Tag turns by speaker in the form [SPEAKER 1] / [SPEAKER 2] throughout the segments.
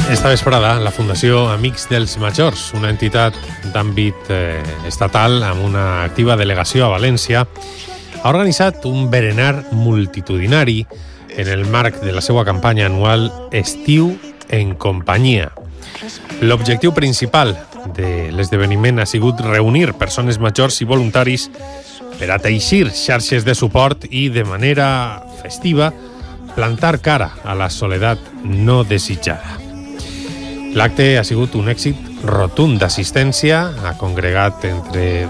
[SPEAKER 1] Esta vesprada, la Fundació Amics dels Majors, una entitat d'àmbit estatal amb una activa delegació a València, ha organitzat un berenar multitudinari en el marc de la seva campanya anual Estiu en companyia. L'objectiu principal de l'esdeveniment ha sigut reunir persones majors i voluntaris per a teixir xarxes de suport i, de manera festiva, plantar cara a la soledat no desitjada. L'acte ha sigut un èxit rotund d'assistència, ha congregat entre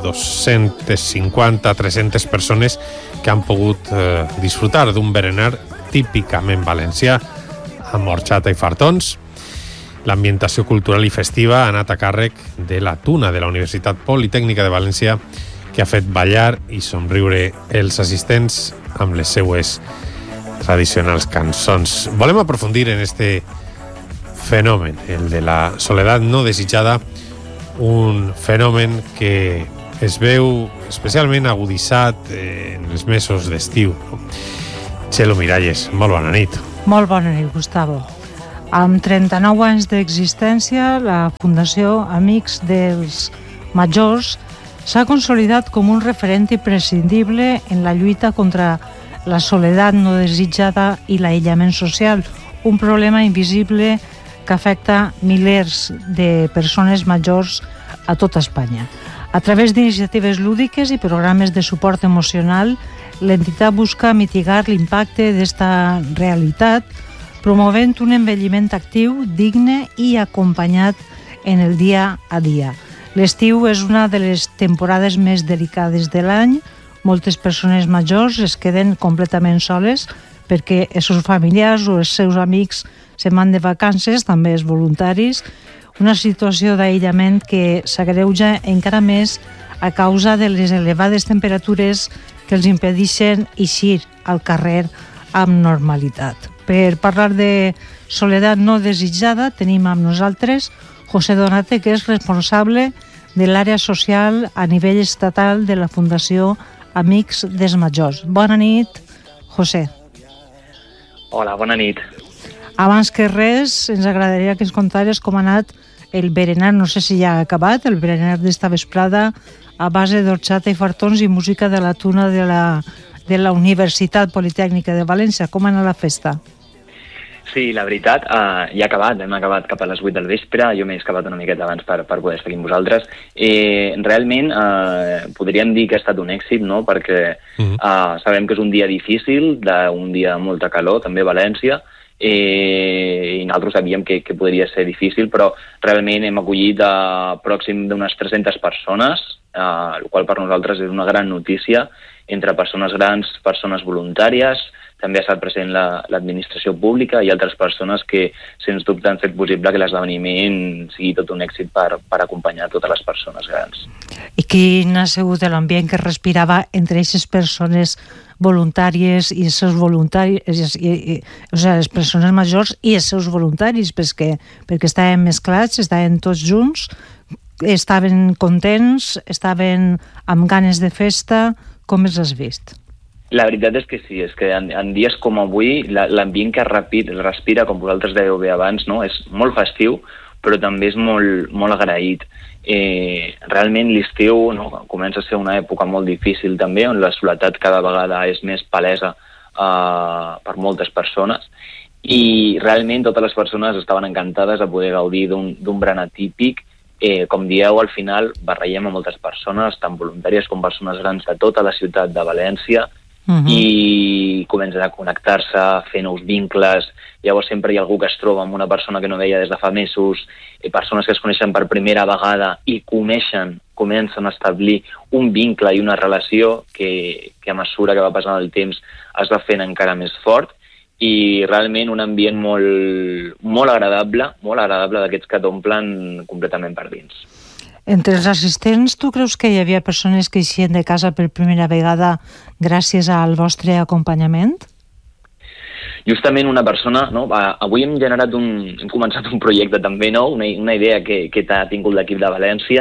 [SPEAKER 1] 250 a 300 persones que han pogut disfrutar d'un berenar típicament valencià, amb horxata i fartons. L'ambientació cultural i festiva ha anat a càrrec de la Tuna de la Universitat Politècnica de València, que ha fet ballar i somriure els assistents amb les seues tradicionals cançons. Volem aprofundir en este fenomen, el de la soledat no desitjada, un fenomen que es veu especialment aguditzat en els mesos d'estiu. Txelo Miralles, molt bona nit.
[SPEAKER 2] Molt bona nit, Gustavo. Amb 39 anys d'existència, la Fundació Amics dels Majors s'ha consolidat com un referent imprescindible en la lluita contra la soledat no desitjada i l'aïllament social, un problema invisible que afecta milers de persones majors a tota Espanya. A través d'iniciatives lúdiques i programes de suport emocional, l'entitat busca mitigar l'impacte d'esta realitat, promovent un envelliment actiu, digne i acompanyat en el dia a dia. L'estiu és una de les temporades més delicades de l'any. Moltes persones majors es queden completament soles perquè els seus familiars o els seus amics se'n van de vacances, també els voluntaris, una situació d'aïllament que s'agreuja encara més a causa de les elevades temperatures que els impedeixen eixir al carrer amb normalitat. Per parlar de soledat no desitjada, tenim amb nosaltres José Donate, que és responsable de l'àrea social a nivell estatal de la Fundació Amics dels Majors. Bona nit, José.
[SPEAKER 3] Hola, bona nit.
[SPEAKER 2] Abans que res, ens agradaria que ens contares com ha anat el berenar, no sé si ja ha acabat, el berenar d'esta vesprada a base d'horxata i fartons i música de la Tuna de la Universitat Politècnica de València. Com ha anat la festa?
[SPEAKER 3] Sí, la veritat, ja ha acabat, hem acabat cap a les 8 del vespre, jo m'he escapat una miqueta abans per poder estar aquí amb vosaltres. Realment podríem dir que ha estat un èxit, no? Perquè sabem que és un dia difícil, un dia de molta calor, també a València, i nosaltres sabíem que podria ser difícil, però realment hem acollit pròxim d'unes 300 persones, el qual per nosaltres és una gran notícia, entre persones grans, persones voluntàries, també ha estat present l'administració pública i altres persones que, sens dubte, han fet possible que l'esdeveniment sigui tot un èxit per acompanyar totes les persones grans.
[SPEAKER 2] I quin ha sigut l'ambient que respirava entre aquestes persones voluntàries i els seus voluntaris, les persones majors i els seus voluntaris, perquè estaven mesclats, estaven tots junts, estaven contents, estaven amb ganes de festa. Com els has vist?
[SPEAKER 3] La veritat és que sí, és que en dies com avui l'ambient que respira, com vosaltres dèieu bé abans, no? És molt festiu, però també és molt agraït. Realment l'estiu comença a ser una època molt difícil també, on la soledat cada vegada és més palesa per moltes persones, i realment totes les persones estaven encantades de poder gaudir d'un berenar típic. Com dieu, al final barreiem a moltes persones, tant voluntàries com persones grans de tota la ciutat de València, i comencen a connectar-se, a fer nous vincles. Llavors sempre hi ha algú que es troba amb una persona que no veia des de fa mesos, persones que es coneixen per primera vegada i comencen a establir un vincle i una relació que a mesura que va passant el temps es va fent encara més fort, i realment un ambient molt agradable d'aquests que t'omplen completament per dins.
[SPEAKER 2] Entre els assistents, tu creus que hi havia persones que eixien de casa per primera vegada gràcies al vostre acompanyament?
[SPEAKER 3] Justament una persona, avui hem començat un projecte també nou, una idea que ha tingut l'equip de València,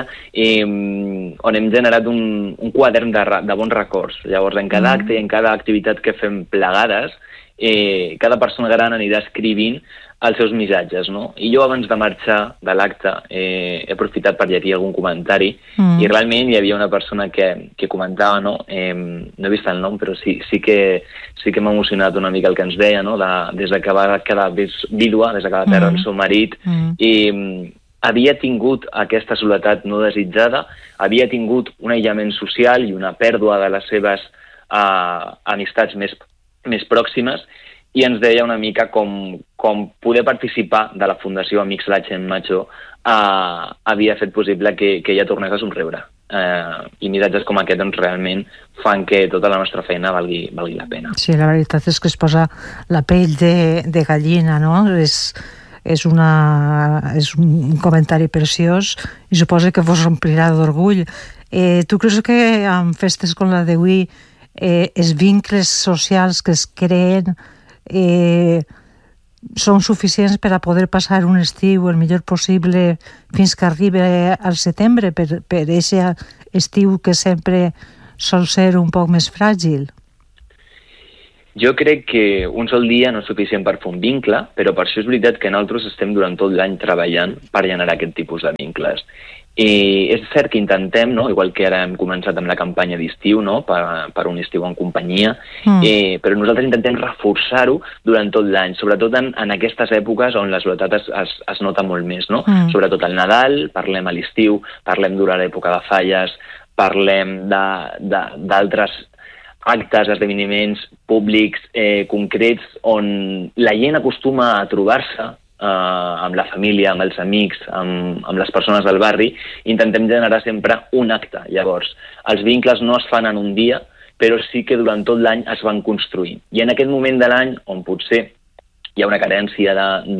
[SPEAKER 3] on hem generat un quadern de bons records. Llavors, en cada acte i en cada activitat que fem plegades, cada persona gran anirà escrivint els seus missatges, no? I jo abans de marxar de l'acte he aprofitat per llegir algun comentari i realment hi havia una persona que comentava, no? No he vist el nom, però sí que m'ha emocionat una mica el que ens deia, no? Des de que va quedar vídua, des de que va perdre el seu marit, i havia tingut aquesta soledat no desitjada, havia tingut un aïllament social i una pèrdua de les seves amistats més pròximes, i ens deia una mica com poder participar de la Fundació Amics de la Gent Major havia fet possible que ella tornés a somriure. I missatges com aquest doncs, realment fan que tota la nostra feina valgui la pena.
[SPEAKER 2] Sí, la veritat és que es posa la pell de gallina, no? És un comentari preciós i suposo que vos omplirà d'orgull. Tu creus que en festes com la d'avui els vincles socials que es creen són suficients per a poder passar un estiu el millor possible fins que arribi al setembre, per aquest estiu que sempre sol ser un poc més fràgil?
[SPEAKER 3] Jo crec que un sol dia no és suficient per fer un vincle, però per això és veritat que nosaltres estem durant tot l'any treballant per generar aquest tipus de vincles. I és cert que intentem, no? Igual que ara hem començat amb la campanya d'estiu, no? per un estiu en companyia, però nosaltres intentem reforçar-ho durant tot l'any, sobretot en aquestes èpoques on la soledat es nota molt més, no? Sobretot al Nadal, parlem a l'estiu, parlem durant l'època de falles, parlem d'altres actes, esdeveniments públics concrets on la gent acostuma a trobar-se amb la família, amb els amics, amb les persones del barri. Intentem generar sempre un acte. Llavors, els vincles no es fan en un dia, però sí que durant tot l'any es van construint. I en aquest moment de l'any, on potser hi ha una carència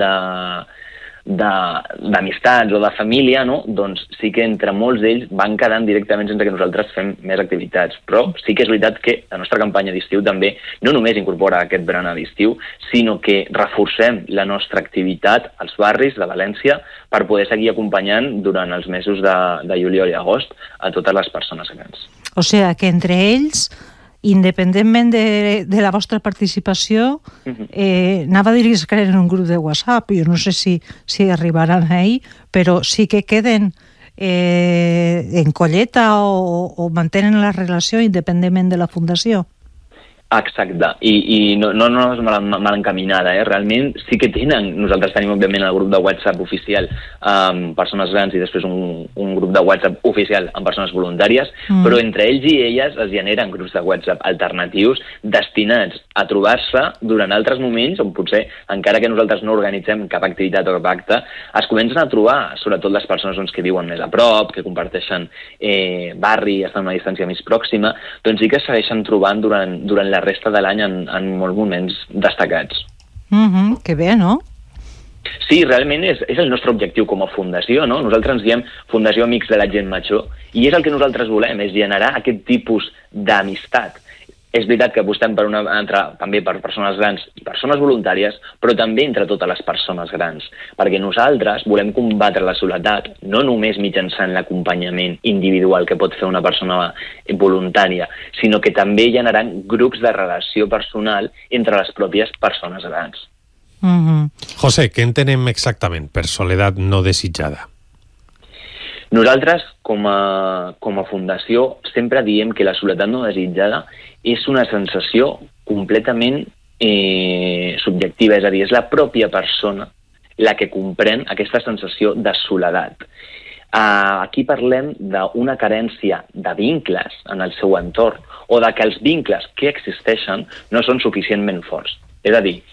[SPEAKER 3] d'amistats o de família, no? Doncs sí que entre molts d'ells van quedant directament sense que nosaltres fem més activitats. Però sí que és veritat que la nostra campanya d'estiu també no només incorpora aquest berenar d'estiu, sinó que reforcem la nostra activitat als barris de València per poder seguir acompanyant durant els mesos de juliol i agost a totes les persones grans.
[SPEAKER 2] O sigui que entre ells, independentment de la vostra participació, anava a dir que es creen un grup de WhatsApp, jo no sé si arribaran ahí, però sí que queden en colleta o mantenen la relació independentment de la fundació.
[SPEAKER 3] Exacte, i no és mal encaminada, realment sí que tenen, nosaltres tenim òbviament el grup de WhatsApp oficial amb persones grans i després un grup de WhatsApp oficial amb persones voluntàries, però entre ells i elles es generen grups de WhatsApp alternatius destinats a trobar-se durant altres moments on potser, encara que nosaltres no organitzem cap activitat o cap acte, es comencen a trobar, sobretot les persones que viuen més a prop, que comparteixen barri, estan a una distància més pròxima, doncs sí que es segueixen trobant durant la resta de l'any en molts moments destacats.
[SPEAKER 2] Que bé, no?
[SPEAKER 3] Sí, realment és el nostre objectiu com a fundació, no? Nosaltres ens diem Fundació Amics de la Gent Major i és el que nosaltres volem, és generar aquest tipus d'amistat. És veritat que apostem també per persones grans i persones voluntàries, però també entre totes les persones grans, perquè nosaltres volem combatre la soledat no només mitjançant l'acompanyament individual que pot fer una persona voluntària, sinó que també generant grups de relació personal entre les pròpies persones grans.
[SPEAKER 1] José, què entenem exactament per soledat no desitjada?
[SPEAKER 3] Nosaltres, com a fundació, sempre diem que la soledat no desitjada és una sensació completament subjectiva, és a dir, és la pròpia persona la que comprèn aquesta sensació de soledat. Aquí parlem d'una carència de vincles en el seu entorn o de que els vincles que existeixen no són suficientment forts. És a dir,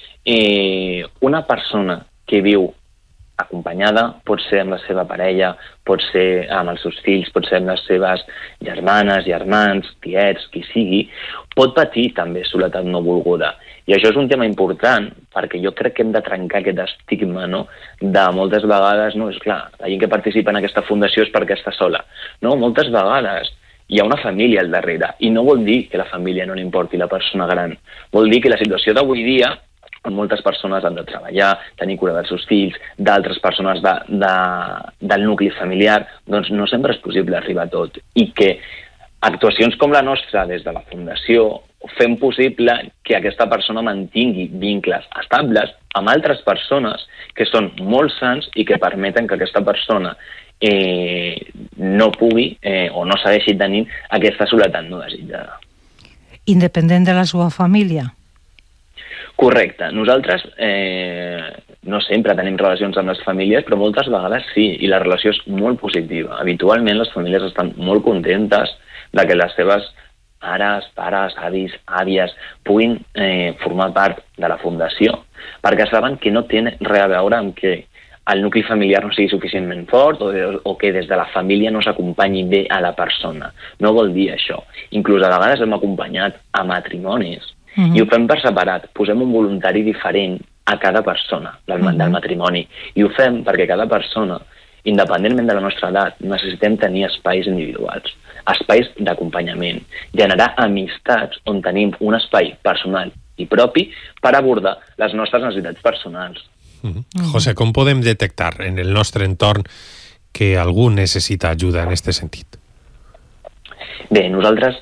[SPEAKER 3] una persona que viu acompanyada, pot ser amb la seva parella, pot ser amb els seus fills, pot ser amb les seves germanes, germans, tiets, qui sigui, pot patir també soledat no volguda. I això és un tema important, perquè jo crec que hem de trencar aquest estigma, no? De moltes vegades, no, és clar, la gent que participa en aquesta fundació és perquè està sola. No, moltes vegades hi ha una família al darrere, i no vol dir que la família no li importi la persona gran. Vol dir que la situació d'avui dia, on moltes persones han de treballar, tenir cura dels seus fills, d'altres persones del nucli familiar, doncs no sempre és possible arribar a tot. I que Actuacions com la nostra des de la Fundació fem possible que aquesta persona mantingui vincles estables amb altres persones que són molt sants i que permeten que aquesta persona no pugui o no segueixi tenint aquesta soledat no desitjada.
[SPEAKER 2] Independent de la seva família?
[SPEAKER 3] Correcte. Nosaltres no sempre tenim relacions amb les famílies, però moltes vegades sí, i la relació és molt positiva. Habitualment les famílies estan molt contentes de que les seves pares, avis, àvies puguin formar part de la Fundació, perquè saben que no té res a veure amb que el nucli familiar no sigui suficientment fort o que des de la família no s'acompanyi bé a la persona. No vol dir això. Inclús a vegades hem acompanyat a matrimonis i ho fem per separat. Posem un voluntari diferent a cada persona del matrimoni i ho fem perquè cada persona, independentment de la nostra edat, necessitem tenir espais individuals, espais d'acompanyament, generar amistats on tenim un espai personal i propi per abordar les nostres necessitats personals.
[SPEAKER 1] José, com podem detectar en el nostre entorn que algú necessita ajuda en aquest sentit?
[SPEAKER 3] Bé, nosaltres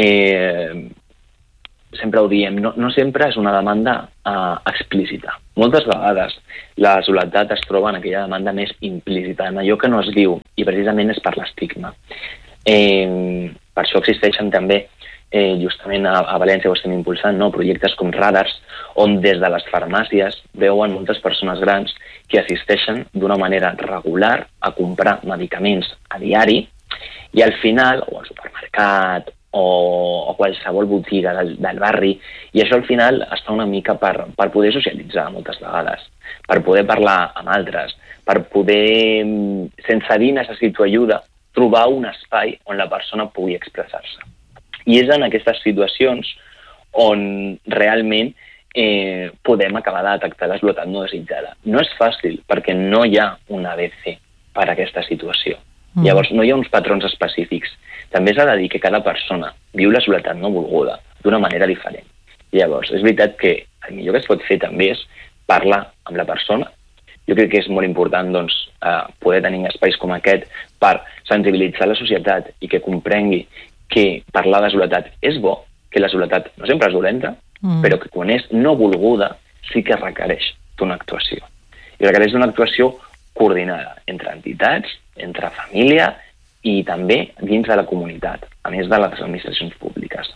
[SPEAKER 3] sempre ho diem, no sempre és una demanda explícita. Moltes vegades la soledat es troba en aquella demanda més implícita, en allò que no es diu, i precisament és per l'estigma. Per això existeixen també justament a València ho estem impulsant, projectes com Radars, on des de les farmàcies veuen moltes persones grans que assisteixen d'una manera regular a comprar medicaments a diari i al final, o al supermercat o qualsevol botiga del barri, i això al final es fa una mica per poder socialitzar moltes vegades, per poder parlar amb altres, per poder, sense dir necessito ajuda, trobar un espai on la persona pugui expressar-se. I és en aquestes situacions on realment podem acabar de detectar la soledat no desitjada. No és fàcil, perquè no hi ha un ABC per a aquesta situació. Llavors, no hi ha uns patrons específics. També s'ha de dir que cada persona viu la soledat no volguda d'una manera diferent. Llavors, és veritat que el millor que es pot fer també és parlar amb la persona. Jo crec que és molt important poder tenir espais com aquest per sensibilitzar la societat i que comprengui que parlar de soledat és bo, que la soledat no sempre és dolenta, però que quan és no volguda sí que requereix d'una actuació. I requereix d'una actuació coordinada entre entitats, entre família i també dins de la comunitat, a més de les administracions públiques.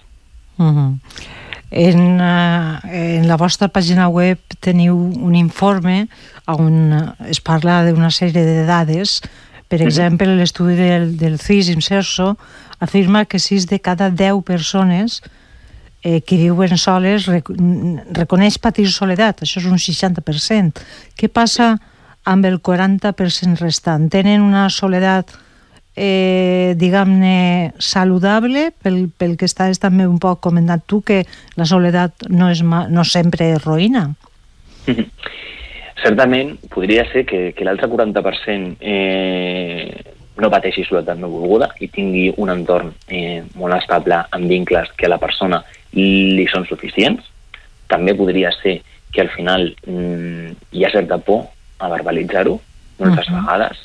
[SPEAKER 2] En la vostra pàgina web teniu un informe on es parla d'una sèrie de dades. Per exemple, l'estudi del CIS Imserso afirma que 6 de cada 10 persones que viuen soles reconeix patir soledat. Això és un 60%. Què passa amb el 40% restant? Tenen una soledat, diguem-ne, saludable? Pel que estàs també un poc comentant tu, que la soledat no sempre és roïna.
[SPEAKER 3] Certament, podria ser que l'altre 40% no pateixi soledat no volguda i tingui un entorn molt estable amb vincles que a la persona li són suficients. També podria ser que al final hi ha certa por a verbalitzar-ho moltes vegades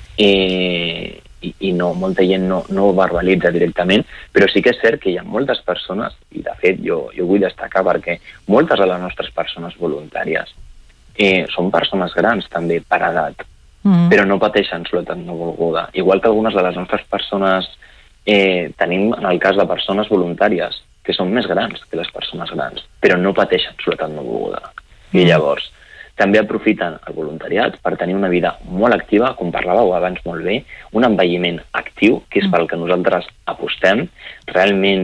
[SPEAKER 3] i molta gent no ho verbalitza directament, però sí que és cert que hi ha moltes persones, i de fet jo vull destacar perquè moltes de les nostres persones voluntàries són persones grans també per edat, però no pateixen soledat no volguda. Igual que algunes de les nostres persones tenim en el cas de persones voluntàries que són més grans que les persones grans, però no pateixen soledat no volguda. I llavors també aprofiten el voluntariat per tenir una vida molt activa, com parlàveu abans molt bé, un envelliment actiu, que és pel que nosaltres apostem. Realment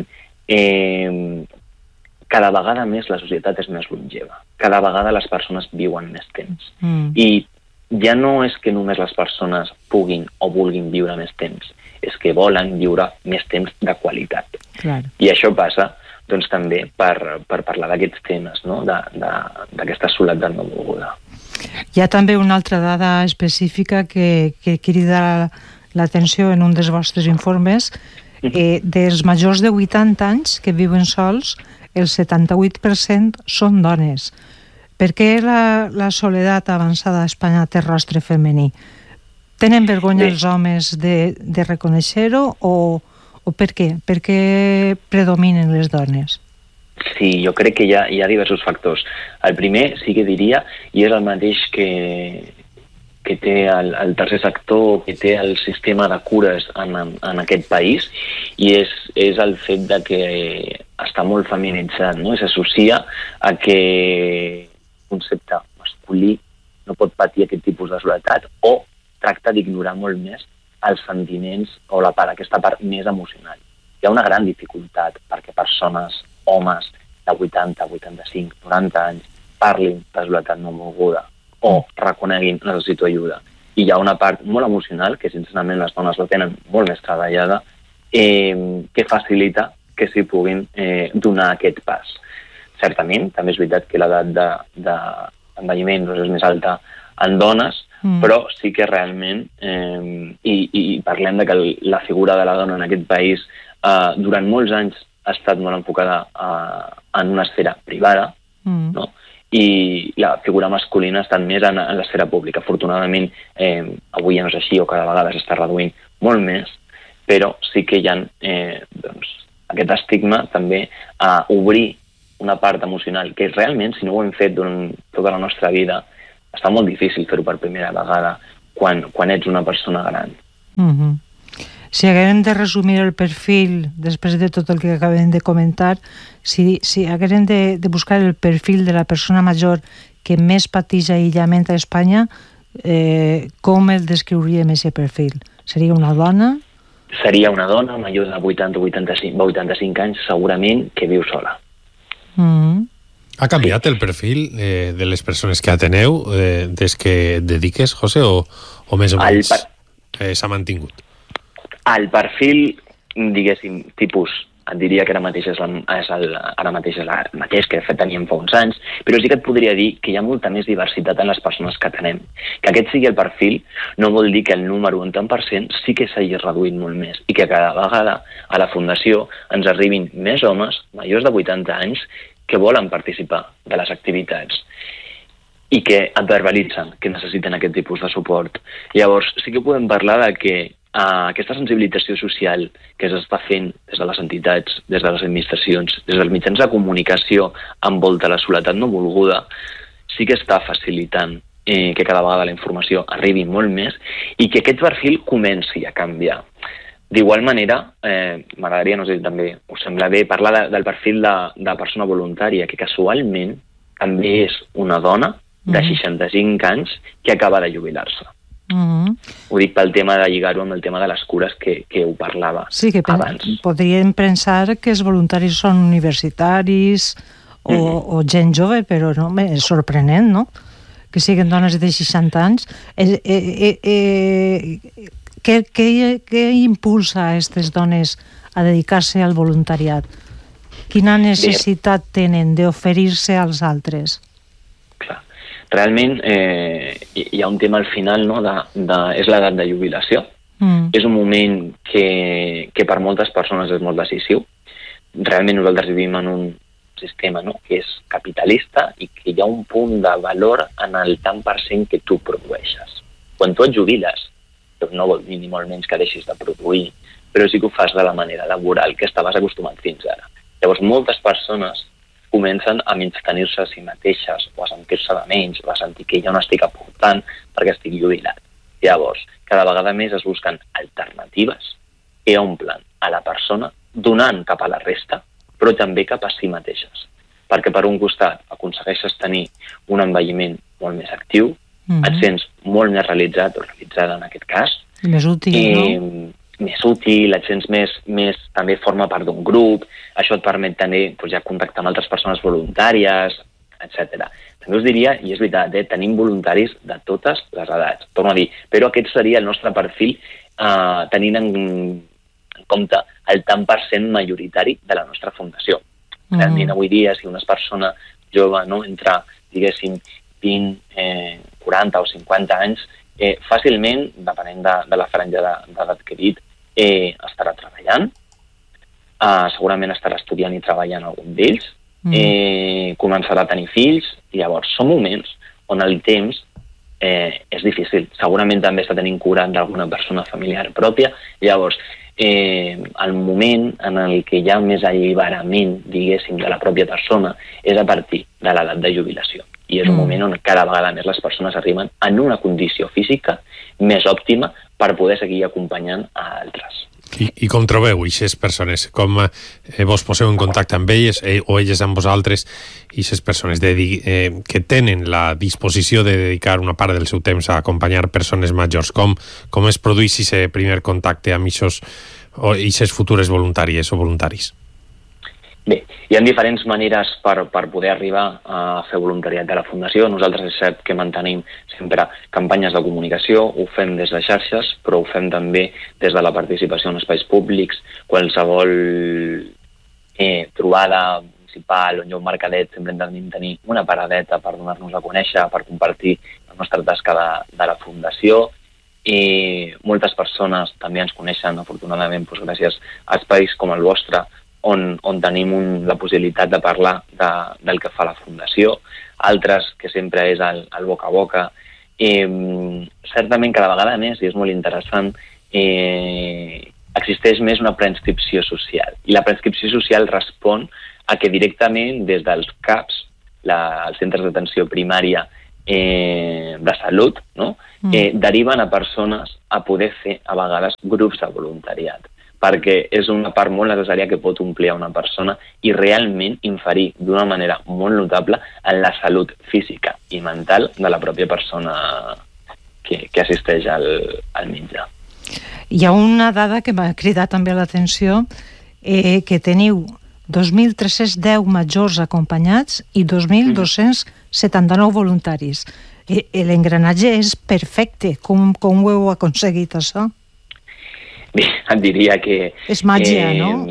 [SPEAKER 3] cada vegada més la societat és més longeva. Cada vegada les persones viuen més temps. I ja no és que només les persones puguin o vulguin viure més temps, és que volen viure més temps de qualitat.
[SPEAKER 2] Clar.
[SPEAKER 3] I això passa també per parlar d'aquests temes, no? D'aquesta soledat no volguda.
[SPEAKER 2] Hi ha també una altra dada específica que crida l'atenció en un dels vostres informes. Dels majors de 80 anys que viuen sols, el 78% són dones. Per què la soledat avançada a Espanya té rostre femení? Tenen vergonya els homes de reconèixer-ho o O per què? Per què predominen les dones?
[SPEAKER 3] Sí, jo crec que hi ha diversos factors. El primer sí que diria, i és el mateix que té el tercer sector, que té el sistema de cures en aquest país, i és el fet de que està molt feminitzat, no? I s'associa a que el concepte masculí no pot patir aquest tipus de soledat, o tracta d'ignorar molt més els sentiments o aquesta part més emocional. Hi ha una gran dificultat perquè persones, homes de 80, 85, 90 anys parlin de soledat no volguda o reconeguin necessito ajuda. I hi ha una part molt emocional, que sincerament les dones la tenen molt més treballada, que facilita que s'hi puguin donar aquest pas. Certament, també és veritat que l'edat d'envelliment és més alta en dones, però sí que realment, i parlem de que la figura de la dona en aquest país durant molts anys ha estat molt enfocada en una esfera privada, no? I la figura masculina ha estat més en l'esfera pública. Afortunadament, avui ja no és així, o cada vegada s'està reduint molt més, però sí que hi ha aquest estigma també a obrir una part emocional, que realment, si no ho hem fet durant tota la nostra vida, està molt difícil fer-ho per primera vegada quan ets una persona gran.
[SPEAKER 2] Si haguem de resumir el perfil, després de tot el que acabem de comentar, si haguem de buscar el perfil de la persona major que més pateix aïllament a Espanya, com el descriuríem aquest perfil? Seria una dona?
[SPEAKER 3] Seria una dona major de 80 o 85 anys, segurament, que viu sola.
[SPEAKER 1] Ha canviat el perfil de les persones que ateneu des que et dediques, José, o més o menys s'ha mantingut?
[SPEAKER 3] El perfil, diguéssim, tipus, et diria que ara mateix és el mateix que teníem fa uns anys, però sí que et podria dir que hi ha molta més diversitat en les persones que atenem. Que aquest sigui el perfil no vol dir que el número en tant per cent sí que s'hagi reduït molt més i que cada vegada a la Fundació ens arribin més homes majors de 80 anys que volen participar de les activitats i que et verbalitzen que necessiten aquest tipus de suport. Llavors, sí que podem parlar de que aquesta sensibilització social que s'està fent des de les entitats, des de les administracions, des dels mitjans de comunicació envolta la soledat no volguda, sí que està facilitant que cada vegada la informació arribi molt més i que aquest perfil comenci a canviar. D'igual manera, m'agradaria, no sé si també us sembla bé, parlar del perfil de persona voluntària, que casualment també és una dona de 65 anys que acaba de jubilar-se. Ho dic pel tema de lligar-ho amb el tema de les cures que ho parlava abans.
[SPEAKER 2] Sí, que podríem pensar que els voluntaris són universitaris o gent jove, però no, és sorprenent, no?, que siguin dones de 60 anys. Què impulsa a aquestes dones a dedicar-se al voluntariat? Quina necessitat tenen d'oferir-se als altres?
[SPEAKER 3] Clar. Realment hi ha un tema al final, no? És l'edat de jubilació. És un moment que per moltes persones és molt decisiu. Realment nosaltres vivim en un sistema, no?, que és capitalista i que hi ha un punt de valor en el tant per cent que tu produeixes. Quan tu et jubiles, no vol dir ni molt menys que deixis de produir, però sí que ho fas de la manera laboral que estaves acostumat fins ara. Llavors moltes persones comencen a menystenir-se a si mateixes o a sentir-se de menys o a sentir que ja no estic aportant perquè estic jubilat. Llavors, cada vegada més es busquen alternatives que omplen a la persona donant cap a la resta, però també cap a si mateixes. Perquè per un costat aconsegueixes tenir un envelliment molt més actiu, et sents molt més realitzat o realitzada en aquest cas.
[SPEAKER 2] Més útil, no?
[SPEAKER 3] Més útil, et sents més també forma part d'un grup, això et permet també ja contactar amb altres persones voluntàries, etc. També us diria, i és veritat, tenim voluntaris de totes les edats, torno a dir, però aquest seria el nostre perfil tenint en compte el tant per cent majoritari de la nostra fundació. Realment avui dia, si una persona jove, no, entre, diguéssim, 20, 40 o 50 anys, fàcilment, depenent de la franja d'edat que he dit, estarà treballant, segurament estarà estudiant i treballant algun d'ells, començarà a tenir fills, i llavors són moments on el temps és difícil. Segurament també està tenint cura d'alguna persona familiar pròpia, llavors el moment en el que hi ha més alliberament, diguéssim, de la pròpia persona és a partir de l'edat de jubilació. I és un moment on cada vegada més les persones arriben en una condició física més òptima per poder seguir acompanyant a altres.
[SPEAKER 1] I com trobeu aquestes persones? Com vos poseu en contacte amb elles o elles amb vosaltres, aquestes persones que tenen la disposició de dedicar una part del seu temps a acompanyar persones majors? Com es produeix aquest primer contacte amb aquestes futures voluntàries o voluntaris?
[SPEAKER 3] Bé, hi ha diferents maneres per poder arribar a fer voluntariat de la Fundació. Nosaltres és cert que mantenim sempre campanyes de comunicació, ho fem des de xarxes, però ho fem també des de la participació en espais públics, qualsevol trobada municipal on hi ha un mercadet, sempre intentem tenir una paradeta per donar-nos a conèixer, per compartir la nostra tasca de la Fundació. I moltes persones també ens coneixen, afortunadament, gràcies a espais com el vostre, on tenim la possibilitat de parlar del que fa la Fundació, altres que sempre és el boca a boca. Certament cada vegada més, i és molt interessant, existeix més una preinscripció social. I la preinscripció social respon a que directament des dels CAPs, els centres d'atenció primària de salut, no? Deriven a persones a poder fer a vegades grups de voluntariat, perquè és una part molt necessària que pot omplir a una persona i realment inferir d'una manera molt notable en la salut física i mental de la pròpia persona que assisteix al mitjà.
[SPEAKER 2] Hi ha una dada que m'ha cridat també l'atenció, que teniu 2.310 majors acompanyats i 2.279 voluntaris. L'engranatge és perfecte. Com ho heu aconseguit, això?
[SPEAKER 3] Bé, et diria que...
[SPEAKER 2] És màgia, no?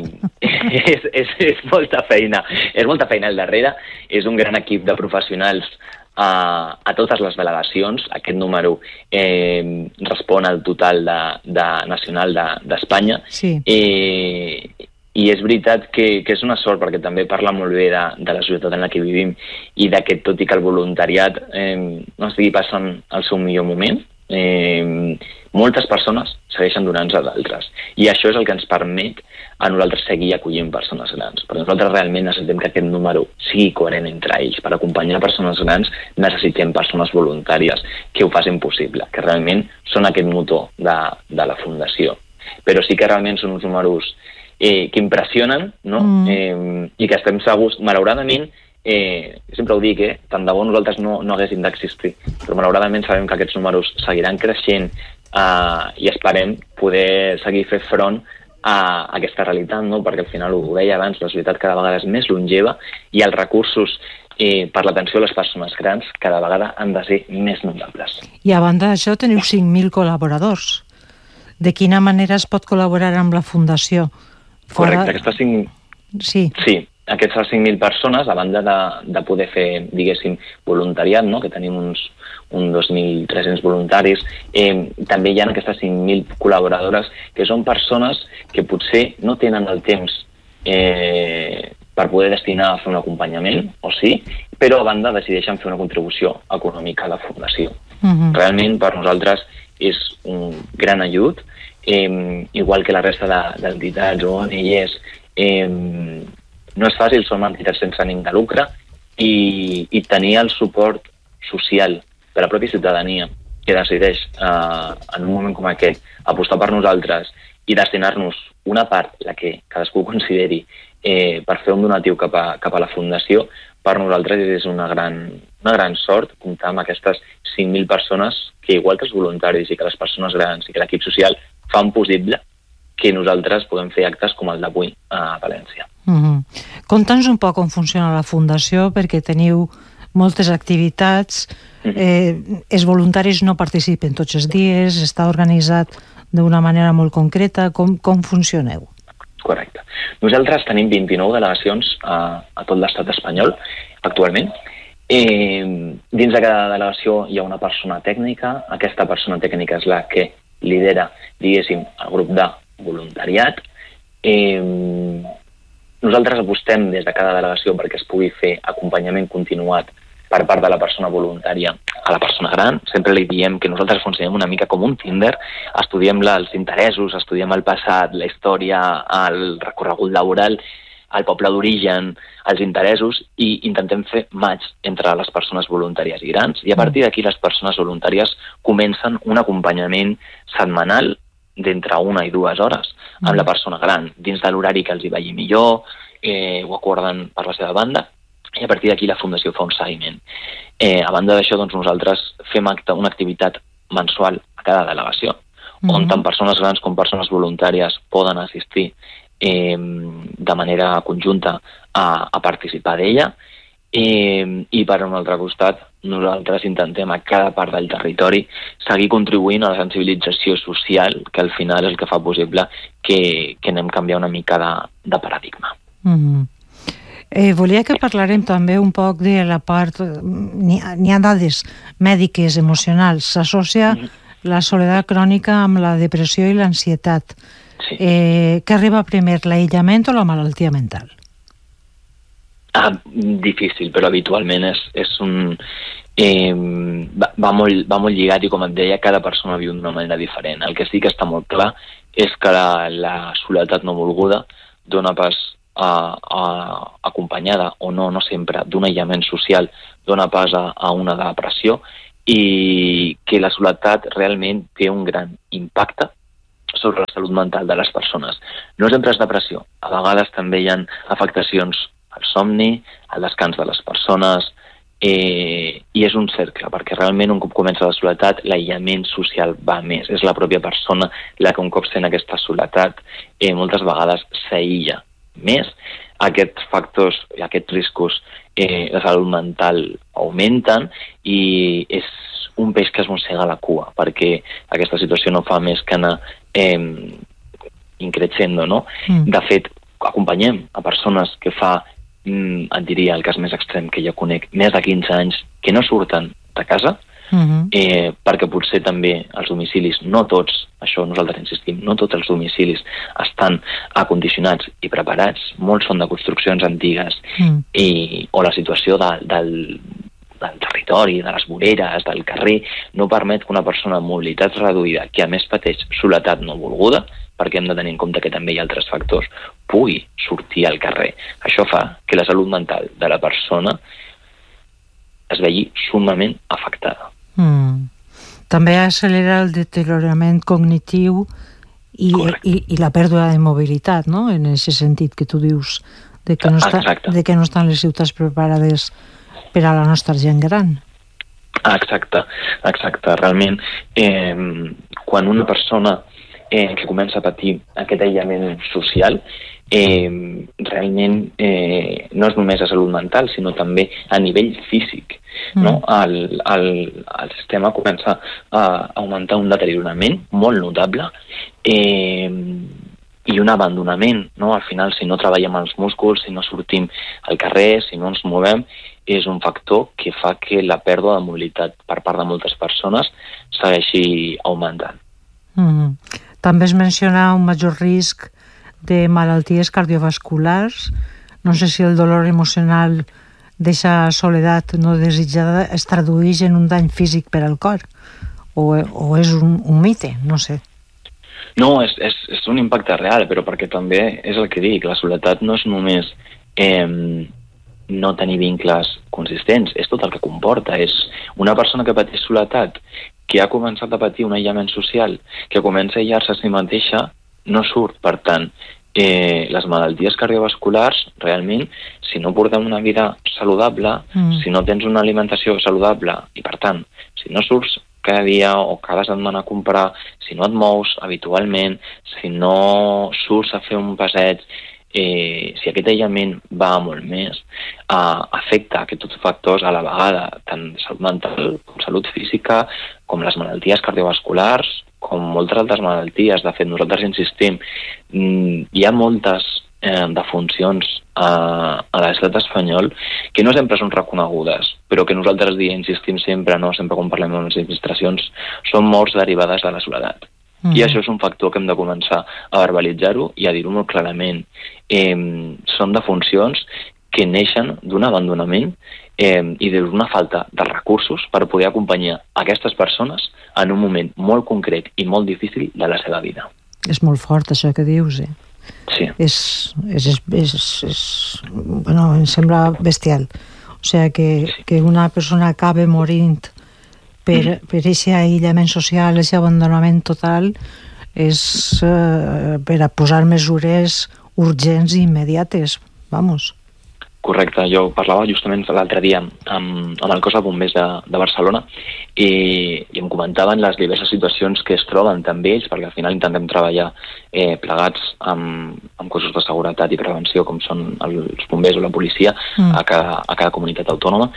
[SPEAKER 3] És molta feina. És molta feina al darrere. És un gran equip de professionals a totes les delegacions. Aquest número respon al total nacional d'Espanya.
[SPEAKER 2] Sí.
[SPEAKER 3] I és veritat que és una sort, perquè també parla molt bé de la societat en la que vivim i que tot i que el voluntariat no estigui passant el seu millor moment, moltes persones segueixen donant-se d'altres. I això és el que ens permet a nosaltres seguir acollint persones grans. Perquè nosaltres realment necessitem que aquest número sigui coherent entre ells. Per acompanyar persones grans necessitem persones voluntàries que ho facin possible, que realment són aquest motor de la Fundació. Però sí que realment són uns números que impressionen, no? I que estem segurs, malauradament, sempre ho dic, tant de bo nosaltres no haguéssim d'existir, però malauradament sabem que aquests números seguiran creixent i esperem poder seguir fer front a aquesta realitat, no? Perquè al final, ho deia abans, la societat cada vegada és més longeva i els recursos per l'atenció a les persones grans cada vegada han de ser més notables.
[SPEAKER 2] I a banda d'això teniu 5.000 col·laboradors. De quina manera es pot col·laborar amb la Fundació?
[SPEAKER 3] Correcte, aquestes 5...
[SPEAKER 2] Sí.
[SPEAKER 3] Sí. Aquestes 5.000 persones, a banda de poder fer, diguéssim, voluntariat, no? Que tenim uns 2.300 voluntaris, també hi ha aquestes 5.000 col·laboradores que són persones que potser no tenen el temps per poder destinar a fer un acompanyament, o sí, però a banda decideixen fer una contribució econòmica a la Fundació. Realment, per nosaltres, és un gran ajut, igual que la resta d'entitats o ONGs. No és fàcil, som entitats sense ànim de lucre i tenir el suport social de la pròpia ciutadania que decideix en un moment com aquest apostar per nosaltres i destinar-nos una part, la que cadascú consideri, per fer un donatiu cap a la Fundació, per nosaltres és una gran sort comptar amb aquestes 5.000 persones que, igual que els voluntaris i que les persones grans i que l'equip social, fan possible que nosaltres podem fer actes com el d'avui a València.
[SPEAKER 2] Conta'ns un poc com funciona la Fundació, perquè teniu moltes activitats, els voluntaris no participen tots els dies, està organitzat d'una manera molt concreta. Com funcioneu?
[SPEAKER 3] Correcte. Nosaltres tenim 29 delegacions a tot l'estat espanyol actualment. Dins de cada delegació hi ha una persona tècnica. Aquesta persona tècnica és la que lidera, diguéssim, el grup de voluntariat. Nosaltres apostem des de cada delegació perquè es pugui fer acompanyament continuat per part de la persona voluntària a la persona gran. Sempre li diem que nosaltres funcionem una mica com un Tinder, estudiem els interessos, estudiem el passat, la història, el recorregut laboral, el poble d'origen, els interessos, i intentem fer match entre les persones voluntàries i grans, i a partir d'aquí les persones voluntàries comencen un acompanyament setmanal d'entre 1 i 2 hores amb la persona gran, dins de l'horari que els hi vagi millor, ho acorden per la seva banda, i a partir d'aquí la Fundació fa un seguiment. A banda d'això, doncs, nosaltres fem una activitat mensual a cada delegació, on tant persones grans com persones voluntàries poden assistir de manera conjunta a participar d'ella, i per un altre costat nosaltres intentem a cada part del territori seguir contribuint a la sensibilització social, que al final és el que fa possible que anem canviar una mica de paradigma.
[SPEAKER 2] Volia que parlarem també un poc de la part... N'hi ha dades mèdiques, emocionals. S'associa la soledat crònica amb la depressió i l'ansietat.
[SPEAKER 3] Sí.
[SPEAKER 2] Què arriba primer, l'aïllament o la malaltia mental?
[SPEAKER 3] Difícil, però habitualment és un... va molt lligat, i com et deia, cada persona viu d'una manera diferent. El que sí que està molt clar és que la soledat no volguda dona pas acompanyada o no sempre d'un aïllament social, dona pas a una depressió, i que la soledat realment té un gran impacte sobre la salut mental de les persones. No sempre és depressió, a vegades també hi ha afectacions al somni, al descans de les persones, i és un cercle, perquè realment un cop comença la soledat, l'aïllament social va més. És la pròpia persona la que un cop sent aquesta soledat moltes vegades s'aïlla més. Aquests factors i aquests riscos de salut mental augmenten, i és un peix que es mossega la cua, perquè aquesta situació no fa més que anar increixendo, no? De fet, acompanyem a persones que fa, et diria, el cas més extrem que jo conec, més de 15 anys que no surten de casa, perquè potser també els domicilis, no tots, això nosaltres insistim, no tots els domicilis estan acondicionats i preparats, molts són de construccions antigues, o la situació del territori, de les voreres, del carrer, no permet que una persona amb mobilitat reduïda, que a més pateix soledat no volguda, perquè hem de tenir en compte que també hi ha altres factors, pugui sortir al carrer. Això fa que la salut mental de la persona es vegi sumament afectada.
[SPEAKER 2] També accelera el deteriorament cognitiu i la pèrdua de mobilitat, no? En aquest sentit que tu dius, de que no estan les ciutats preparades per a la nostra gent gran.
[SPEAKER 3] Exacte. Realment, quan una persona que comença a patir aquest aïllament social, realment no és només a salut mental, sinó també a nivell físic, no? El sistema comença a augmentar un deteriorament molt notable, i un abandonament, no? Al final, si no treballem els músculs, si no sortim al carrer, si no ens movem, és un factor que fa que la pèrdua de mobilitat per part de moltes persones segueixi augmentant.
[SPEAKER 2] També es menciona un major risc de malalties cardiovasculars. No sé si el dolor emocional d'aquesta soledat no desitjada es tradueix en un dany físic per al cor, o és un mite, no sé.
[SPEAKER 3] No, és un impacte real, però perquè també és el que dic, la soledat no és només no tenir vincles consistents, és tot el que comporta. És una persona que pateix soledat, que ha començat a patir un aïllament social, que comença a aïllar-se a si mateixa, no surt. Per tant, les malalties cardiovasculars, realment, si no portem una vida saludable, si no tens una alimentació saludable, i per tant, si no surts cada dia o cada setmana a comprar, si no et mous habitualment, si no surts a fer un passeig, si aquest aïllament va molt més, afecta aquests factors a la vegada, tant salut mental com salut física, com les malalties cardiovasculars, com moltes altres malalties. De fet, nosaltres insistim, hi ha moltes defuncions a l'estat espanyol que no sempre són reconegudes, però que nosaltres insistim sempre, no sempre quan parlem amb les administracions, són morts derivades de la soledat. I això és un factor que hem de començar a verbalitzar-ho i a dir-ho molt clarament. Són defuncions que neixen d'un abandonament i d'una falta de recursos per poder acompanyar aquestes persones en un moment molt concret i molt difícil de la seva vida.
[SPEAKER 2] És molt fort això que dius,
[SPEAKER 3] Sí.
[SPEAKER 2] Bueno, em sembla bestial. O sigui, que una persona acabe morint per aquest aïllament social, aquest abandonament total, és per a posar mesures urgents i immediates, vamos.
[SPEAKER 3] Correcte, jo parlava justament l'altre dia amb el cos de bombers de Barcelona i em comentaven les diverses situacions que es troben també ells, perquè al final intentem treballar plegats amb cossos de seguretat i prevenció com són els bombers o la policia a cada comunitat autònoma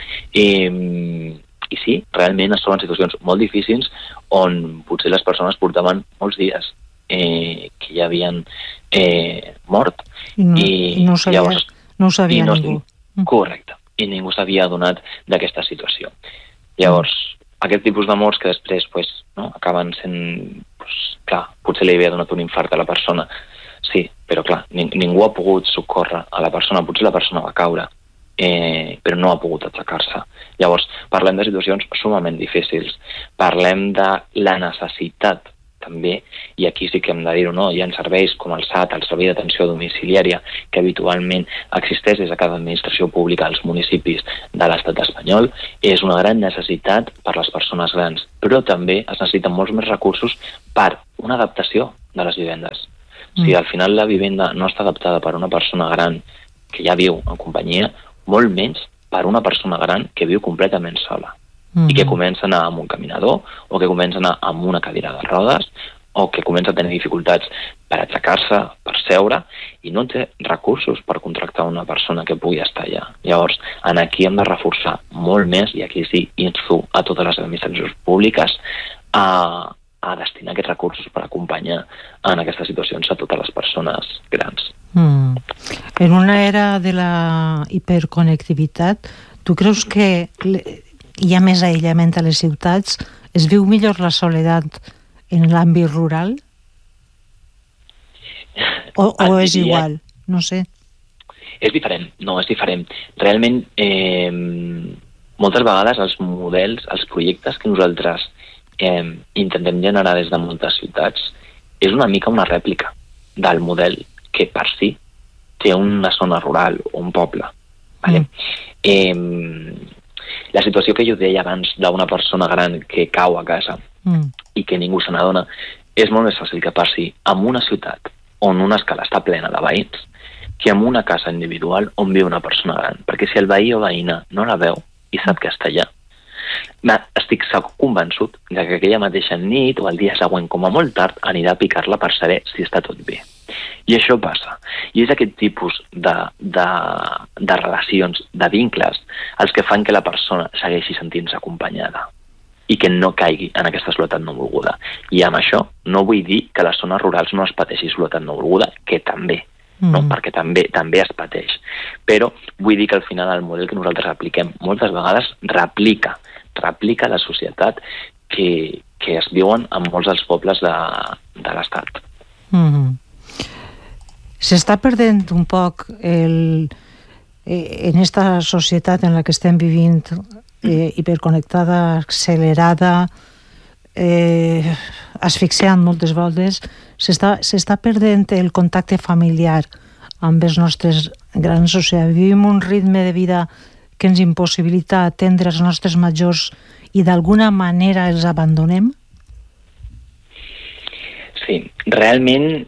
[SPEAKER 3] i sí, realment es troben situacions molt difícils on potser les persones portaven molts dies que ja havien mort
[SPEAKER 2] i no ho sabia ningú.
[SPEAKER 3] Correcte, i ningú s'havia adonat d'aquesta situació. Llavors, aquest tipus de morts que després acaben sent, clar, potser li havia donat un infart a la persona, sí, però clar, ningú ha pogut socórrer a la persona, potser la persona va caure, però no ha pogut aixecar-se. Llavors, parlem de situacions sumament difícils, parlem de la necessitat també, i aquí sí que hem de dir-ho, no? Hi ha serveis com el SAT, el Servei d'Atenció Domiciliària, que habitualment existeix des de cada administració pública als municipis de l'estat espanyol. És una gran necessitat per les persones grans, però també es necessiten molts més recursos per una adaptació de les vivendes. Si al final la vivenda no està adaptada per una persona gran que ja viu en companyia, molt menys per una persona gran que viu completament sola. I que comença a anar amb un caminador o que comença a anar amb una cadira de rodes o que comença a tenir dificultats per aixecar-se, per seure i no té recursos per contractar una persona que pugui estar allà. Llavors, aquí hem de reforçar molt més, i aquí sí insto a totes les administracions públiques a destinar aquests recursos per acompanyar en aquestes situacions a totes les persones grans.
[SPEAKER 2] En una era de la hiperconnectivitat, tu creus que hi ha més aïllament a les ciutats? Es viu millor la soledat en l'àmbit rural? O és igual? No sé.
[SPEAKER 3] És diferent, és diferent. Realment, moltes vegades els models, els projectes que nosaltres intentem generar des de moltes ciutats és una mica una rèplica del model que per si té una zona rural o un poble. Vale? La situació que jo deia abans d'una persona gran que cau a casa i que ningú se n'adona és molt més fàcil que passi en una ciutat on una escala està plena de veïns que en una casa individual on viu una persona gran. Perquè si el veí o veïna no la veu i sap que està allà, estic convençut que aquella mateixa nit o el dia següent, com a molt tard, anirà a picar-la per saber si està tot bé. I això passa. I és aquest tipus de relacions, de vincles, els que fan que la persona segueixi sentint-se acompanyada i que no caigui en aquesta soledat no volguda. I amb això no vull dir que les zones rurals no es pateixi soledat no volguda, que també, no? Perquè també es pateix. Però vull dir que al final el model que nosaltres apliquem moltes vegades replica la societat que es viuen en molts dels pobles de l'Estat.
[SPEAKER 2] S'està perdent un poc en esta societat en la que estem vivint hiperconnectada, accelerada, asfixiant moltes voltes, s'està perdent el contacte familiar amb els nostres grans. O sigui, vivim un ritme de vida que ens impossibilita atendre els nostres majors i d'alguna manera els abandonem?
[SPEAKER 3] Sí, realment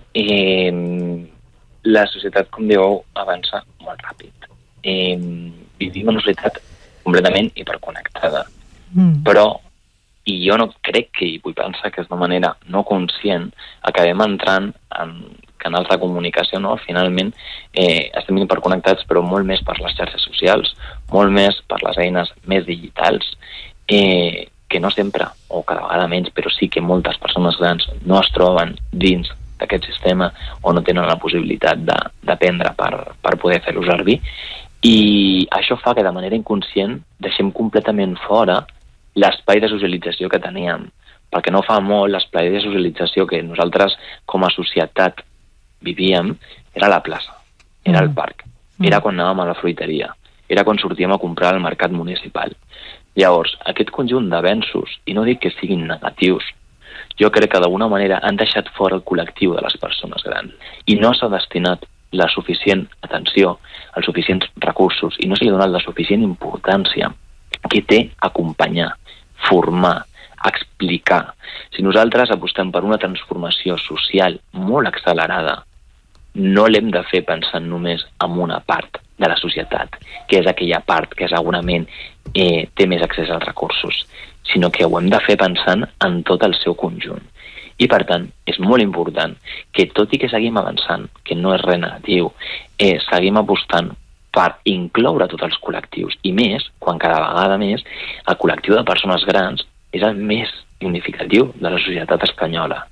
[SPEAKER 3] la societat, com dieu, avança molt ràpid. Vivim en una societat completament hiperconnectada. Però, i jo no crec que, vull pensar que és d'una manera no conscient, acabem entrant en canals de comunicació, no? Finalment estem hiperconnectats, però molt més per les xarxes socials, molt més per les eines més digitals, que no sempre, o cada vegada menys, però sí que moltes persones grans no es troben dins d'aquest sistema o no tenen la possibilitat d'aprendre per poder fer-ho servir. I això fa que de manera inconscient deixem completament fora l'espai de socialització que teníem, perquè no fa molt l'espai de socialització que nosaltres com a societat vivíem era la plaça, era el parc, era quan anàvem a la fruiteria, era quan sortíem a comprar al mercat municipal. Llavors, aquest conjunt d'avenços, i no dic que siguin negatius, jo crec que d'alguna manera han deixat fora el col·lectiu de les persones grans i no s'ha destinat la suficient atenció, els suficients recursos i no se li ha donat la suficient importància que té acompanyar, formar, explicar. Si nosaltres apostem per una transformació social molt accelerada, no l'hem de fer pensant només en una part de la societat, que és aquella part que segurament té més accés als recursos, sinó que ho hem de fer pensant en tot el seu conjunt. I, per tant, és molt important que, tot i que seguim avançant, que no és res negatiu, seguim apostant per incloure tots els col·lectius. I més, quan cada vegada més, el col·lectiu de persones grans és el més significatiu de la societat espanyola.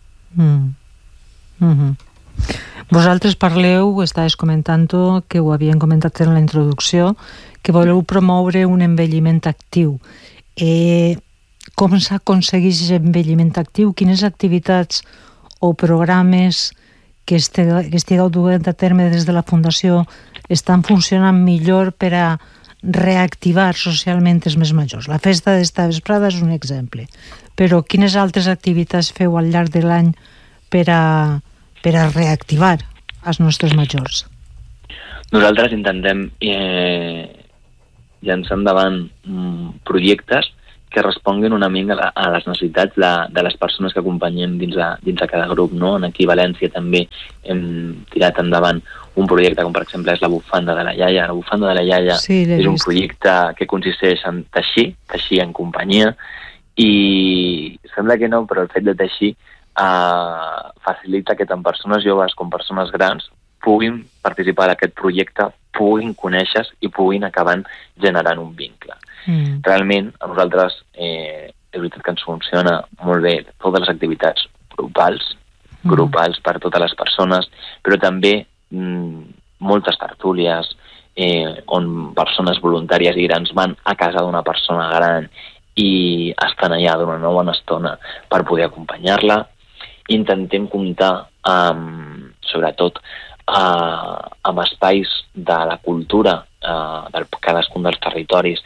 [SPEAKER 2] Vosaltres parleu, estaves comentant-ho, que ho havien comentat en la introducció, que voleu promoure un envelliment actiu. Com s'aconsegueix aquest envelliment actiu? Quines activitats o programes que estigueu duent a terme des de la Fundació estan funcionant millor per a reactivar socialment els més majors? La festa d'esta vesprada és un exemple, però quines altres activitats feu al llarg de l'any per a reactivar els nostres majors?
[SPEAKER 3] Nosaltres intentem llançar endavant projectes que responguin una mica a les necessitats de les persones que acompanyem dins de cada grup, no? Aquí a València també hem tirat endavant un projecte com, per exemple, és la bufanda de la iaia. La bufanda de la iaia és un projecte que consisteix en teixir en companyia, i sembla que no, però el fet de teixir facilita que tant persones joves com persones grans puguin participar d'aquest projecte, puguin conèixer i puguin acabar generant un vincle. Realment, a nosaltres és veritat que ens funciona molt bé totes les activitats grupals per totes les persones, però també moltes tertúlies on persones voluntàries i grans van a casa d'una persona gran i estan allà durant una bona estona per poder acompanyar-la. Intentem comptar sobretot amb espais de la cultura de cadascun dels territoris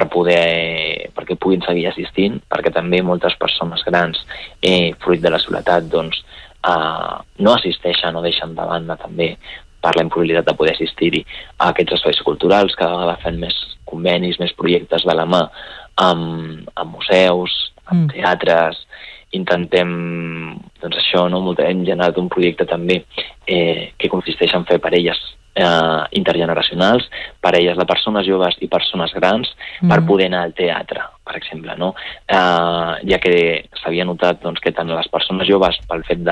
[SPEAKER 3] perquè puguin seguir assistint, perquè també moltes persones grans, fruit de la soledat, doncs, no assisteixen o deixen de banda també per la impossibilitat de poder assistir-hi a aquests espais culturals. Cada vegada fem més convenis, més projectes de la mà amb museus, amb teatres. Intentem, doncs això, no? Hem generat un projecte també que consisteix en fer parelles intergeneracionals, parelles de persones joves i persones grans per poder anar al teatre, per exemple, no? Ja que s'havia notat, doncs, que tant les persones joves pel fet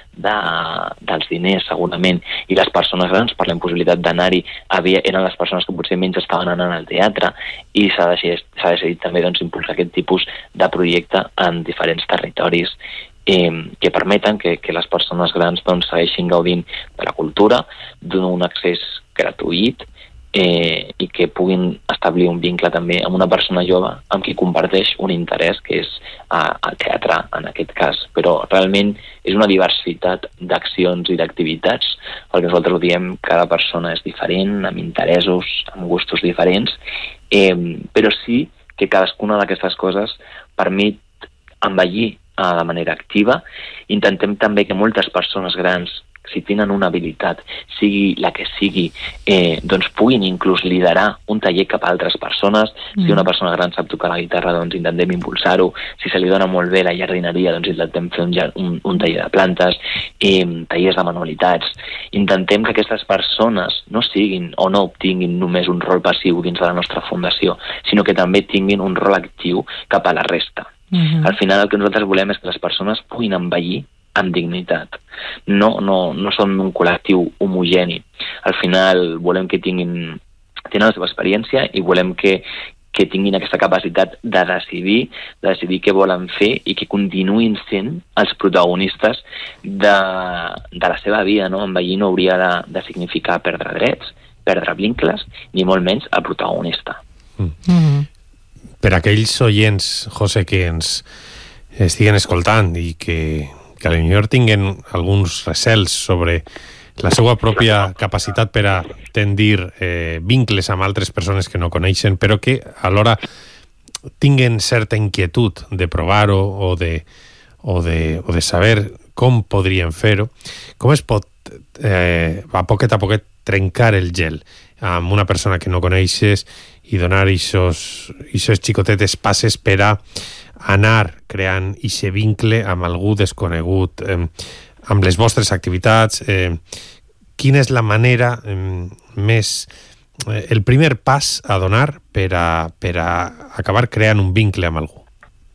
[SPEAKER 3] dels diners segurament i les persones grans per la impossibilitat d'anar-hi eren les persones que potser menys estaven anant al teatre, i s'ha decidit també, doncs, impulsar aquest tipus de projecte en diferents territoris que permeten que les persones grans, doncs, segueixin gaudint de la cultura, d'un accés gratuït, i que puguin establir un vincle també amb una persona jove amb qui comparteix un interès, que és el teatre en aquest cas. Però realment és una diversitat d'accions i d'activitats, perquè nosaltres ho diem, cada persona és diferent, amb interessos, amb gustos diferents, però sí que cadascuna d'aquestes coses permet envellir de manera activa. Intentem també que moltes persones grans, si tenen una habilitat, sigui la que sigui, doncs puguin inclús liderar un taller cap a altres persones. Si una persona gran sap tocar la guitarra, doncs intentem impulsar-ho. Si se li dona molt bé la jardineria, doncs intentem fer un taller de plantes, tallers de manualitats. Intentem que aquestes persones no siguin o no obtinguin només un rol passiu dins de la nostra fundació, sinó que també tinguin un rol actiu cap a la resta. Al final el que nosaltres volem és que les persones puguin envellir amb dignitat. No són un col·lectiu homogeni. Al final volem que tenen la seva experiència i volem que tinguin aquesta capacitat de decidir què volen fer i que continuïn sent els protagonistes de la seva vida, no? Envellir no hauria de significar perdre drets, perdre vincles, ni molt menys el protagonista.
[SPEAKER 1] Per aquells oients, José, que ens estiguen escoltant i que potser tinguen alguns recels sobre la seva pròpia capacitat per a tendir vincles amb altres persones que no coneixen, però que alhora tinguen certa inquietud de provar-ho o de saber com podrien fer-ho. Com es pot a poquet trencar el gel amb una persona que no coneixes i donar ixos xicotetes passes per a anar creant ixe vincle amb algú desconegut, amb les vostres activitats? Quina és la manera més... el primer pas a donar per a acabar creant un vincle amb algú?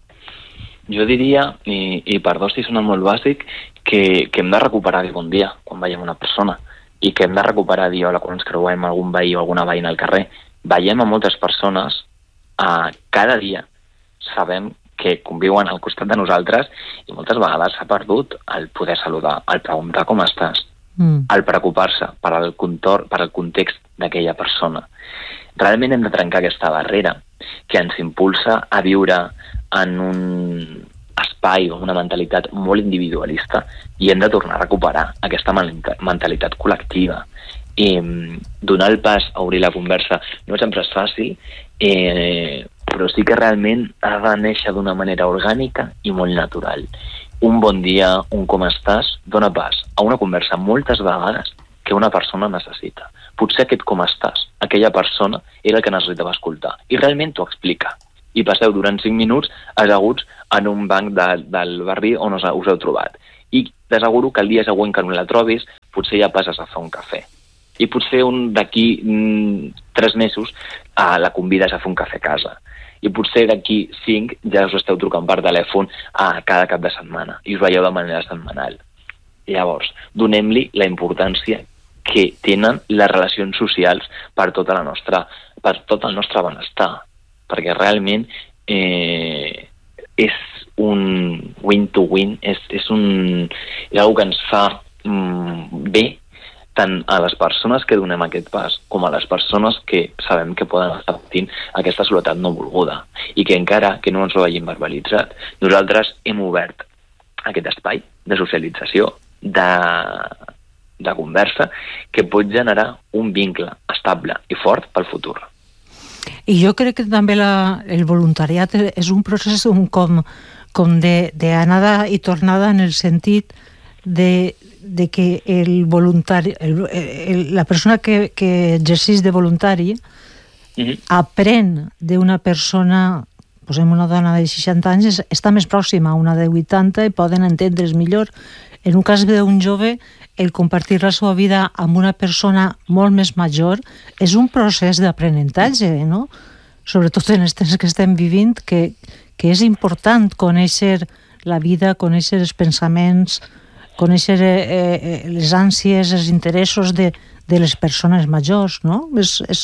[SPEAKER 3] Jo diria, i perdó si sona molt bàsic, que hem de recuperar dir bon dia quan veiem una persona, i que hem de recuperar dir hola quan ens creuem algun veí o alguna veïna al carrer. Veiem a moltes persones cada dia, sabem que conviuen al costat de nosaltres i moltes vegades s'ha perdut el poder saludar, el preguntar com estàs, el preocupar-se per al context d'aquella persona. Realment hem de trencar aquesta barrera que ens impulsa a viure en un espai o una mentalitat molt individualista i hem de tornar a recuperar aquesta mentalitat col·lectiva. Donar el pas a obrir la conversa no sempre és fàcil, però sí que realment ha de néixer d'una manera orgànica i molt natural. Un bon dia, un com estàs, dona pas a una conversa moltes vegades que una persona necessita. Potser aquest com estàs, aquella persona, era el que necessitava escoltar. I realment t'ho explica. I passeu durant 5 minuts asseguts en un banc del barri on us heu trobat. I t'asseguro que el dia següent que no la trobis, potser ja passes a fer un cafè. I potser d'aquí 3 mesos la convides a fer un cafè a casa. I potser d'aquí 5 ja us esteu trucant per telèfon cada cap de setmana i us veieu de manera setmanal. Llavors, donem-li la importància que tenen les relacions socials per tot el nostre benestar, perquè realment és un win-to-win, és una que ens fa bé tant a les persones que donem aquest pas com a les persones que sabem que poden estar patint aquesta soledat no volguda i que encara que no ens ho hagin verbalitzat, nosaltres hem obert aquest espai de socialització, de conversa, que pot generar un vincle estable i fort pel futur.
[SPEAKER 2] I jo crec que també el voluntariat és un procés com d'anada i tornada en el sentit de que el voluntari, la persona que exerceix de voluntari aprèn d'una persona, posem una dona de 60 anys, està més pròxima a una de 80 i poden entendre's millor. En un cas d'un jove, el compartir la seva vida amb una persona molt més major és un procés d'aprenentatge, no? Sobretot en els temps que estem vivint, que és important conèixer la vida, conèixer els pensaments, conèixer les ànsies, els interessos de les persones majors, no? És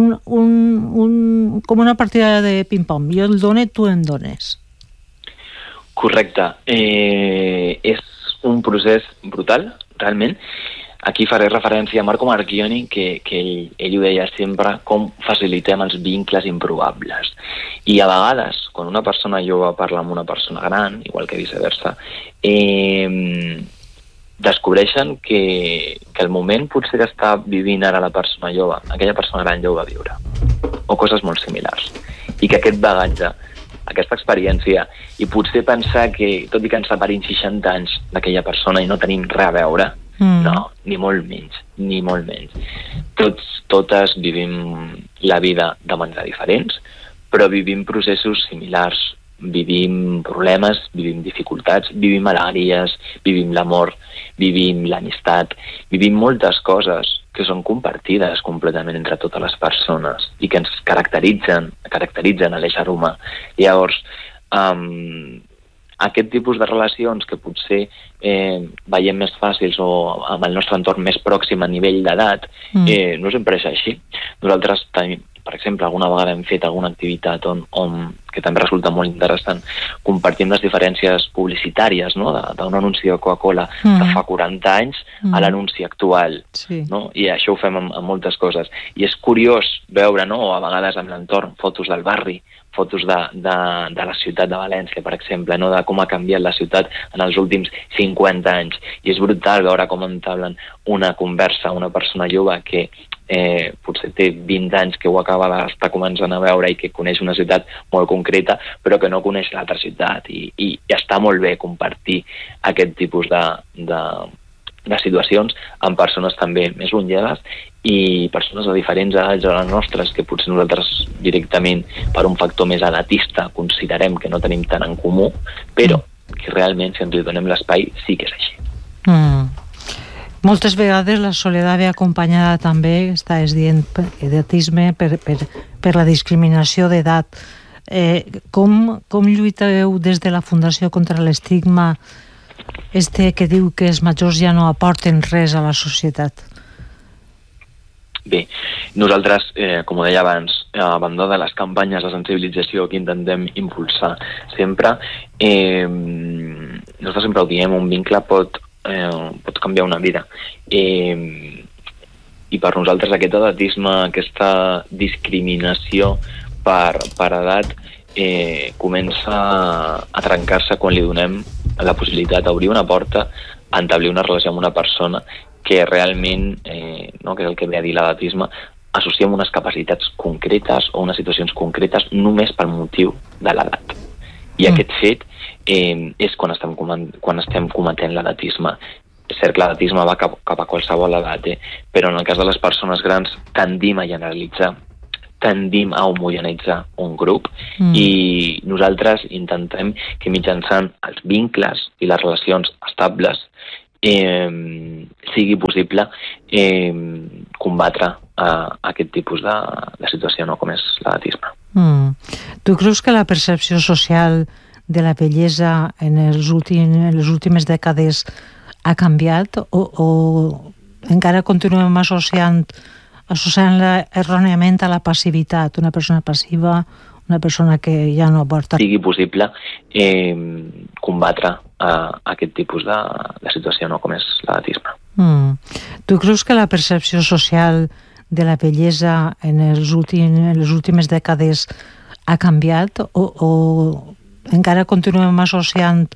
[SPEAKER 2] com una partida de ping-pong. Jo el dono, tu em dones.
[SPEAKER 3] Correcte. És un procés brutal, realment. Aquí faré referència a Marco Marchioni, que ell ho deia sempre, com facilitem els vincles improbables. I a vegades, quan una persona jove parla amb una persona gran, igual que viceversa, descobreixen que el moment potser que està vivint ara la persona jove, aquella persona gran ja ho va viure, o coses molt similars. I que aquest bagatge, aquesta experiència, i potser pensar que, tot i que ens separin 60 anys d'aquella persona i no tenim res a veure, no, ni molt menys, ni molt menys. Totes vivim la vida de manera diferents, però vivim processos similars, vivim problemes, vivim dificultats, vivim alegries, vivim l'amor, vivim l'amistat, vivim moltes coses que són compartides completament entre totes les persones i que ens caracteritzen a l'ésser humà. Llavors, aquest tipus de relacions que potser veiem més fàcils o amb el nostre entorn més pròxim a nivell d'edat, no sempre és així. Nosaltres tenim, per exemple, alguna vegada hem fet alguna activitat que també resulta molt interessant, compartim les diferències publicitàries, no? D'un anunci de Coca-Cola de fa 40 anys a l'anunci actual. Sí. No? I això ho fem amb moltes coses. I és curiós veure, no? A vegades amb l'entorn, fotos del barri, fotos de la ciutat de València, per exemple, no? De com ha canviat la ciutat en els últims 50 anys. I és brutal veure com entablen una conversa, una persona jove que potser té 20 anys, que ho acaba d'estar començant a veure i que coneix una ciutat molt concreta, però que no coneix l'altra ciutat. I està molt bé compartir aquest tipus de situacions amb persones també més longeves i persones de diferents edats a les nostres, que potser nosaltres directament per un factor més edatista considerem que no tenim tant en comú, però que realment si ens li donem l'espai sí que és així.
[SPEAKER 2] Moltes vegades la soledat ve acompanyada també, estàs dient, edatisme per la discriminació d'edat. Com lluiteu des de la Fundació contra l'estigma que diu que els majors ja no aporten res a la societat?
[SPEAKER 3] Bé, nosaltres, com deia abans, a banda de les campanyes de sensibilització que intentem impulsar sempre, nosaltres sempre ho diem, un vincle pot canviar una vida. I per nosaltres aquest edatisme, aquesta discriminació per edat comença a trencar-se quan li donem la possibilitat d'obrir una porta, a establir una relació amb una persona que realment, no, que és el que ve a dir l'edatisme, associem unes capacitats concretes o unes situacions concretes només pel motiu de l'edat. I aquest fet és quan estem cometent l'edatisme. És cert que l'edatisme va cap a qualsevol edat, però en el cas de les persones grans tendim a generalitzar, tendim a homogeneitzar un grup i nosaltres intentem que mitjançant els vincles i les relacions estables sigui possible combatre aquest tipus de situació, no, com és l'edatisme.
[SPEAKER 2] Tu creus que la percepció social de la bellesa en les últimes dècades ha canviat o encara continuem associant-la erròniament a la passivitat, una persona passiva, una persona que ja no aporta?
[SPEAKER 3] Sigui possible combatre aquest tipus de situació, no, com és l'edatisme.
[SPEAKER 2] Tu creus que la percepció social de la bellesa en les últimes dècades ha canviat o encara continuem associant